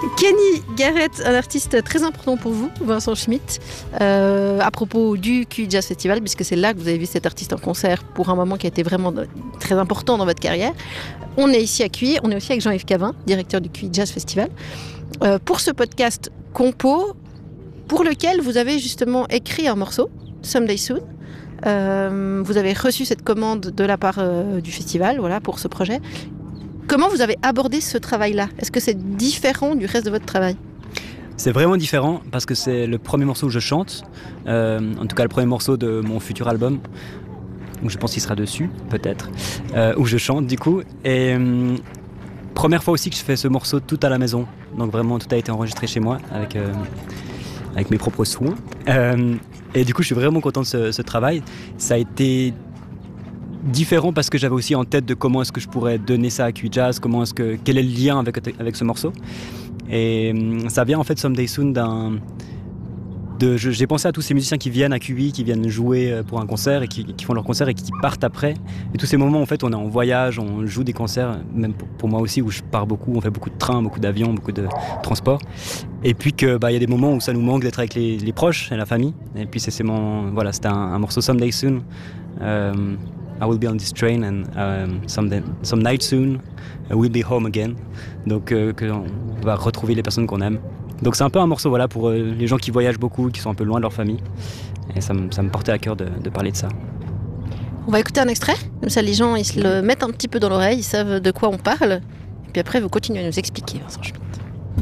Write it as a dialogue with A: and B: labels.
A: Kenny Garrett, un artiste très important pour vous, Vincent Schmitt, à propos du QI Jazz Festival, puisque c'est là que vous avez vu cet artiste en concert pour un moment qui a été vraiment très important dans votre carrière. On est ici à QI, on est aussi avec Jean-Yves Cavin, directeur du QI Jazz Festival, pour ce podcast Compo, pour lequel vous avez justement écrit un morceau, Someday Soon. Vous avez reçu cette commande de la part du festival, voilà, pour ce projet. Comment vous avez abordé ce travail-là ? Est-ce que c'est différent du reste de votre travail ?
B: C'est vraiment différent parce que c'est le premier morceau où je chante, en tout cas le premier morceau de mon futur album, où je pense qu'il sera dessus, peut-être, où je chante du coup. Et première fois aussi que je fais ce morceau tout à la maison, donc vraiment tout a été enregistré chez moi avec mes propres soins. Et du coup je suis vraiment content de ce travail. Ça a été différent parce que j'avais aussi en tête de comment est-ce que je pourrais donner ça à QI Jazz, quel est le lien avec ce morceau. Et ça vient en fait Someday Soon j'ai pensé à tous ces musiciens qui viennent à QI, qui viennent jouer pour un concert et qui font leur concert et qui partent après. Et tous ces moments en fait on est en voyage, on joue des concerts, même pour moi aussi où je pars beaucoup, on fait beaucoup de trains, beaucoup d'avions, beaucoup de transports. Et puis que y a des moments où ça nous manque d'être avec les proches et la famille. Et puis c'était un morceau Someday Soon. I will be on this train and some night soon we'll be home again. Donc on va retrouver les personnes qu'on aime. Donc c'est un peu un morceau pour les gens qui voyagent beaucoup, qui sont un peu loin de leur famille. Et ça me portait à cœur de parler de ça.
A: On va écouter un extrait, comme ça les gens ils se le mettent un petit peu dans l'oreille, ils savent de quoi on parle. Et puis après vous continuez à nous expliquer, Vincent Schmitt.